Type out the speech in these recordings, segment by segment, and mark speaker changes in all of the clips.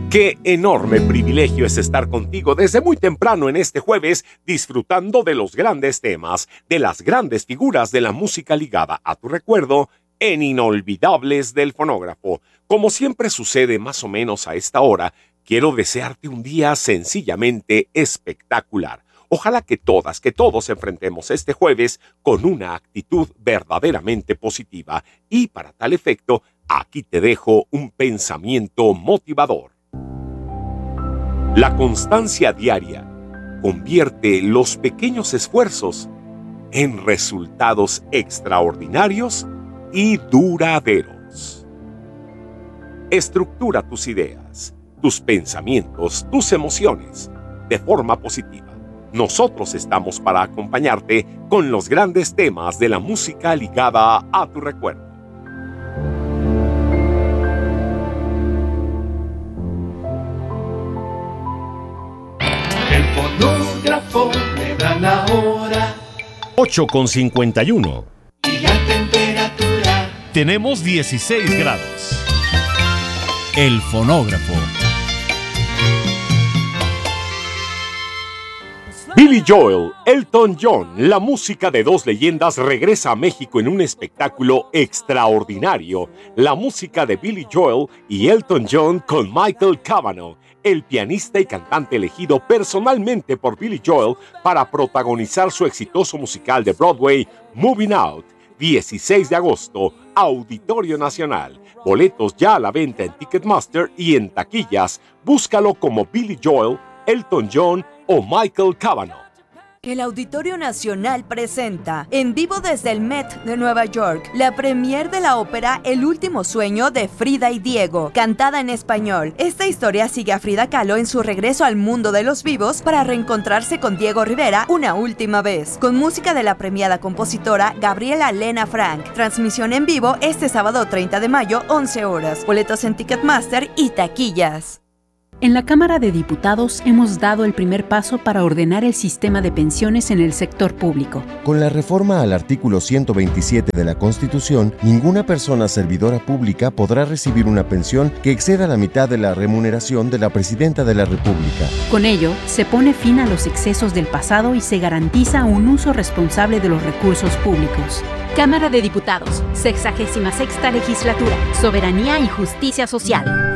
Speaker 1: Qué enorme privilegio es estar contigo desde muy temprano en este jueves, disfrutando de los grandes temas, de las grandes figuras de la música ligada a tu recuerdo, en Inolvidables del Fonógrafo. Como siempre sucede más o menos a esta hora, quiero desearte un día sencillamente espectacular. Ojalá que todas, que todos enfrentemos este jueves con una actitud verdaderamente positiva. Y para tal efecto, aquí te dejo un pensamiento motivador. La constancia diaria convierte los pequeños esfuerzos en resultados extraordinarios y duraderos. Estructura tus ideas, tus pensamientos, tus emociones de forma positiva. Nosotros estamos para acompañarte con los grandes temas de la música ligada a tu recuerdo.
Speaker 2: El fonógrafo le da la hora.
Speaker 3: 8:51.
Speaker 2: Y la temperatura.
Speaker 3: Tenemos 16 grados.
Speaker 4: El fonógrafo.
Speaker 1: Billy Joel, Elton John, la música de dos leyendas regresa a México en un espectáculo extraordinario. La música de Billy Joel y Elton John con Michael Cavanaugh, el pianista y cantante elegido personalmente por Billy Joel para protagonizar su exitoso musical de Broadway, Moving Out. 16 de agosto, Auditorio Nacional. Boletos ya a la venta en Ticketmaster y en taquillas. Búscalo como Billy Joel, Elton John o Michael Cavanaugh.
Speaker 5: El Auditorio Nacional presenta, en vivo desde el Met de Nueva York, la premier de la ópera El último sueño de Frida y Diego, cantada en español. Esta historia sigue a Frida Kahlo en su regreso al mundo de los vivos para reencontrarse con Diego Rivera una última vez, con música de la premiada compositora Gabriela Lena Frank. Transmisión en vivo este sábado 30 de mayo, 11 horas. Boletos en Ticketmaster y taquillas.
Speaker 6: En la Cámara de Diputados hemos dado el primer paso para ordenar el sistema de pensiones en el sector público.
Speaker 7: Con la reforma al artículo 127 de la Constitución, ninguna persona servidora pública podrá recibir una pensión que exceda la mitad de la remuneración de la Presidenta de la República.
Speaker 6: Con ello, se pone fin a los excesos del pasado y se garantiza un uso responsable de los recursos públicos.
Speaker 8: Cámara de Diputados, 66ª Legislatura, Soberanía y Justicia Social.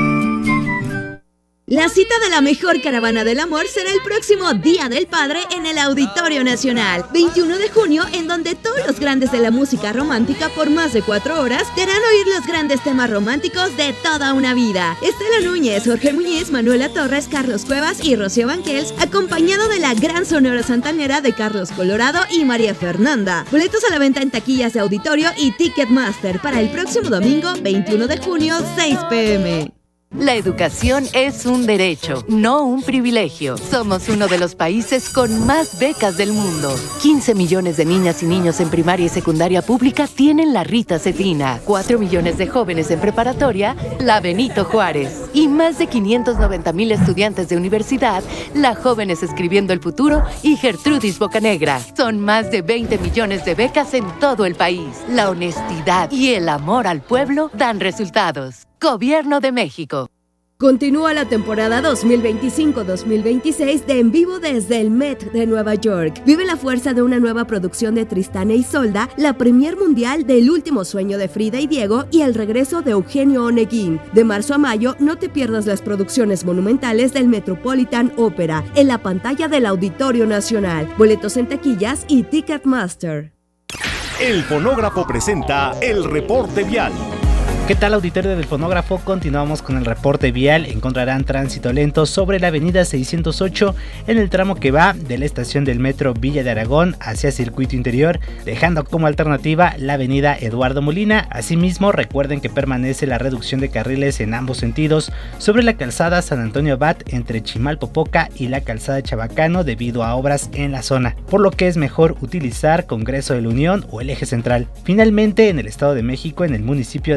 Speaker 9: La cita de la mejor caravana del amor será el próximo Día del Padre en el Auditorio Nacional, 21 de junio, en donde todos los grandes de la música romántica por más de 4 horas te harán oír los grandes temas románticos de toda una vida. Estela Núñez, Jorge Muñiz, Manuela Torres, Carlos Cuevas y Rocío Banquels, acompañado de la gran sonora santanera de Carlos Colorado y María Fernanda. Boletos a la venta en taquillas de Auditorio y Ticketmaster para el próximo domingo, 21 de junio, 6 p.m.
Speaker 10: La educación es un derecho, no un privilegio. Somos uno de los países con más becas del mundo. 15 millones de niñas y niños en primaria y secundaria pública tienen la Rita Cetina. 4 millones de jóvenes en preparatoria, la Benito Juárez. Y más de 590,000 estudiantes de universidad, la Jóvenes Escribiendo el Futuro y Gertrudis Bocanegra. Son más de 20 millones de becas en todo el país. La honestidad y el amor al pueblo dan resultados. Gobierno de México.
Speaker 9: Continúa la temporada 2025-2026 de En Vivo desde el Met de Nueva York. Vive la fuerza de una nueva producción de Tristán e Isolda, la premier mundial del último sueño de Frida y Diego y el regreso de Eugenio Oneguín. De marzo a mayo, no te pierdas las producciones monumentales del Metropolitan Opera en la pantalla del Auditorio Nacional. Boletos en taquillas y Ticketmaster.
Speaker 3: El Fonógrafo presenta el reporte vial.
Speaker 11: ¿Qué tal, auditorio del Fonógrafo? Continuamos con el reporte vial. Encontrarán tránsito lento sobre la avenida 608 en el tramo que va de la estación del metro Villa de Aragón hacia Circuito Interior, dejando como alternativa la avenida Eduardo Molina. Asimismo, recuerden que permanece la reducción de carriles en ambos sentidos sobre la calzada San Antonio Abad entre Chimalpopoca y la calzada Chabacano debido a obras en la zona, por lo que es mejor utilizar Congreso de la Unión o el Eje Central. Finalmente, en el Estado de México, en el municipio de Nezahualcóyotl,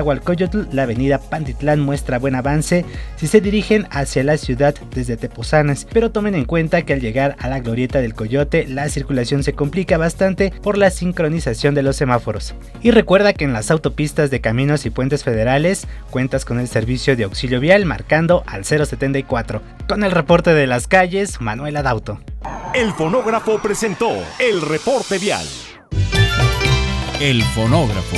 Speaker 11: Nezahualcóyotl, la avenida Pantitlán muestra buen avance si se dirigen hacia la ciudad desde Tepozanes, pero tomen en cuenta que al llegar a la glorieta del Coyote la circulación se complica bastante por la sincronización de los semáforos. Y recuerda que en las autopistas de caminos y puentes federales cuentas con el servicio de auxilio vial marcando al 074. Con el reporte de las calles, Manuel Adauto.
Speaker 3: El fonógrafo presentó el reporte vial.
Speaker 4: El fonógrafo.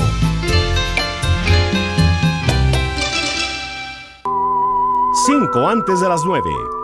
Speaker 3: 5 antes de las 9.